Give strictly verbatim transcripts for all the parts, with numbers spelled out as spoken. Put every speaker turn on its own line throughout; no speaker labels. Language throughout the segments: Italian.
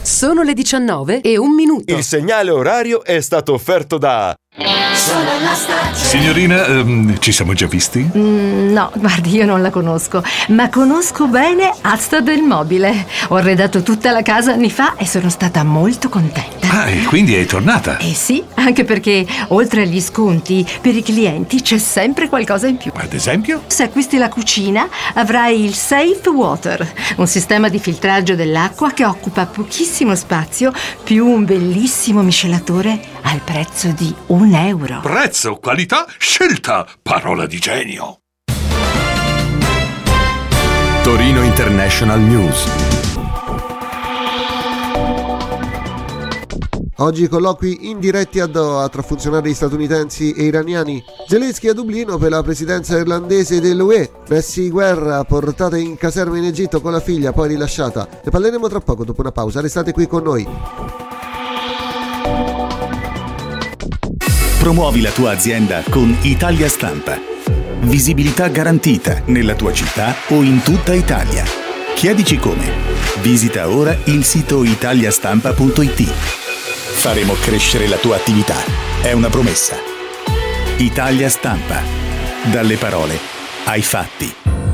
Sono le diciannove e un minuto.
Il segnale orario è stato offerto da...
Sono la stazione.
Signorina, ehm, ci siamo già visti?
Mm, no, guardi, io non la conosco, ma conosco bene Asta del Mobile. Ho arredato tutta la casa anni fa e sono stata molto contenta.
Ah, e quindi è tornata?
Eh sì, anche perché oltre agli sconti, per i clienti c'è sempre qualcosa in più.
Ad esempio?
Se acquisti la cucina, avrai il Safe Water, un sistema di filtraggio dell'acqua che occupa pochissimo spazio, più un bellissimo miscelatore al prezzo di un euro.
Prezzo, qualità, scelta, parola di genio.
Torino International News.
Oggi colloqui indiretti a Doha tra funzionari statunitensi e iraniani. Zelensky a Dublino per la presidenza irlandese dell'U E. Nessi Guerra portata in caserma in Egitto con la figlia, poi rilasciata. Ne parleremo tra poco dopo una pausa. Restate qui con noi.
Promuovi la tua azienda con Italia Stampa. Visibilità garantita nella tua città o in tutta Italia. Chiedici come. Visita ora il sito italiastampa punto it. Faremo crescere la tua attività. È una promessa. Italia Stampa. Dalle parole ai fatti.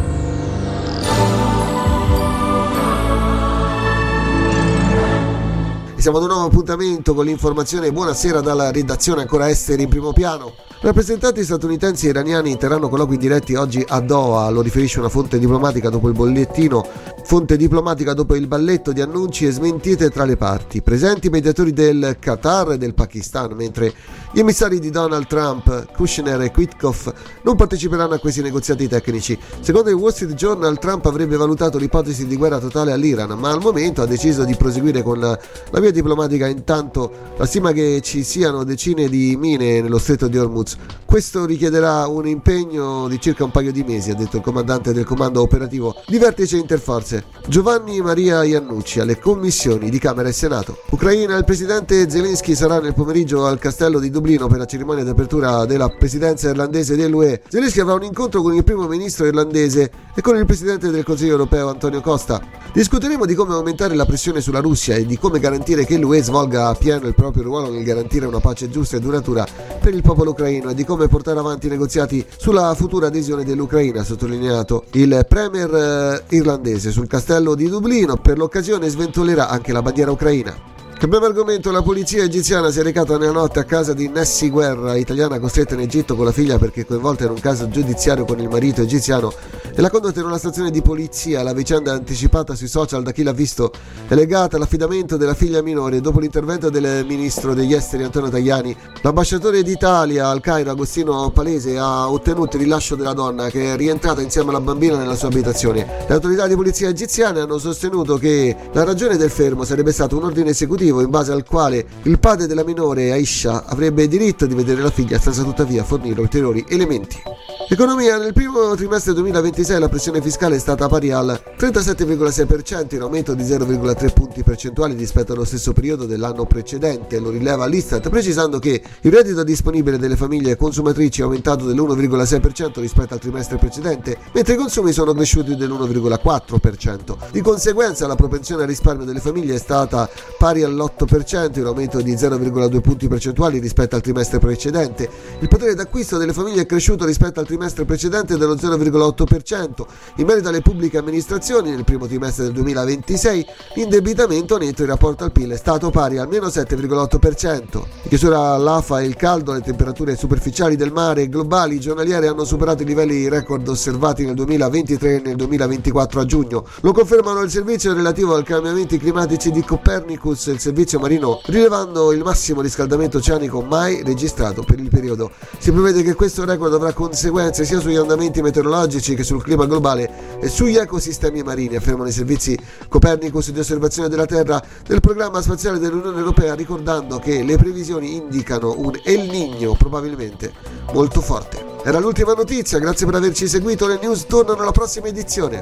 Siamo ad un nuovo appuntamento con l'informazione. Buonasera dalla redazione, ancora esteri in primo piano. Rappresentanti statunitensi e iraniani terranno colloqui diretti oggi a Doha, lo riferisce una fonte diplomatica dopo il bollettino. Fonte diplomatica dopo il balletto di annunci e smentite tra le parti. Presenti i mediatori del Qatar e del Pakistan, mentre gli emissari di Donald Trump, Kushner e Witkoff, non parteciperanno a questi negoziati tecnici. Secondo il Wall Street Journal, Trump avrebbe valutato l'ipotesi di guerra totale all'Iran, ma al momento ha deciso di proseguire con la, la via diplomatica. Intanto la stima che ci siano decine di mine nello stretto di Hormuz. Questo richiederà un impegno di circa un paio di mesi, ha detto il comandante del comando operativo di vertice interforze Giovanni Maria Iannucci alle commissioni di Camera e Senato. Ucraina, il presidente Zelensky sarà nel pomeriggio al castello di Dublino per la cerimonia di apertura della presidenza irlandese dell'U E. Zelensky avrà un incontro con il primo ministro irlandese e con il presidente del Consiglio europeo Antonio Costa. Discuteremo di come aumentare la pressione sulla Russia e di come garantire che l'U E svolga a pieno il proprio ruolo nel garantire una pace giusta e duratura per il popolo ucraino e di come portare avanti i negoziati sulla futura adesione dell'Ucraina, ha sottolineato il premier irlandese. Sul castello di Dublino per l'occasione sventolerà anche la bandiera ucraina. Cambiamo argomento. La polizia egiziana si è recata nella notte a casa di Nessi Guerra, italiana costretta in Egitto con la figlia perché coinvolta in un caso giudiziario con il marito egiziano, e l'ha condotta in una stazione di polizia. La vicenda anticipata sui social da chi l'ha visto è legata all'affidamento della figlia minore dopo l'intervento del ministro degli esteri Antonio Tajani. L'ambasciatore d'Italia al Cairo Agostino Palese ha ottenuto il rilascio della donna, che è rientrata insieme alla bambina nella sua abitazione. Le autorità di polizia egiziane hanno sostenuto che la ragione del fermo sarebbe stato un ordine esecutivo in base al quale il padre della minore, Aisha, avrebbe diritto di vedere la figlia senza tuttavia fornire ulteriori elementi. Economia. Nel primo trimestre duemilaventisei la pressione fiscale è stata pari al trentasette virgola sei per cento, in aumento di zero virgola tre punti percentuali rispetto allo stesso periodo dell'anno precedente, lo rileva l'Istat, precisando che il reddito disponibile delle famiglie consumatrici è aumentato dell'uno virgola sei per cento rispetto al trimestre precedente, mentre i consumi sono cresciuti dell'uno virgola quattro per cento. Di conseguenza la propensione al risparmio delle famiglie è stata pari all'otto per cento, in aumento di zero virgola due punti percentuali rispetto al trimestre precedente. Il potere d'acquisto delle famiglie è cresciuto rispetto al trimestre precedente dello zero virgola otto per cento. In merito alle pubbliche amministrazioni, nel primo trimestre del duemilaventisei l'indebitamento netto in rapporto al P I L è stato pari al meno sette virgola otto per cento. In chiusura l'A F A e il caldo, le temperature superficiali del mare globali giornaliere hanno superato i livelli record osservati nel duemilaventitré e nel duemilaventiquattro a giugno. Lo confermano il servizio relativo ai cambiamenti climatici di Copernicus e il servizio marino, rilevando il massimo riscaldamento oceanico mai registrato per il periodo. Si prevede che questo record avrà conseguenze sia sugli andamenti meteorologici che sul clima globale e sugli ecosistemi marini, affermano i servizi Copernicus di osservazione della Terra del programma spaziale dell'Unione Europea, ricordando che le previsioni indicano un El Niño probabilmente molto forte. Era l'ultima notizia, grazie per averci seguito. Le news tornano alla prossima edizione.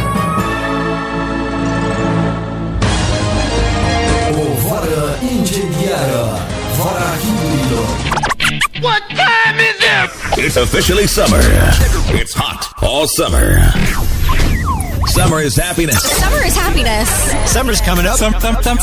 O vara incendiara, vara hibrido.
What time is it?
It's officially summer. It's hot all summer. Summer is happiness.
Summer is happiness.
Summer's coming up. Some, some, some.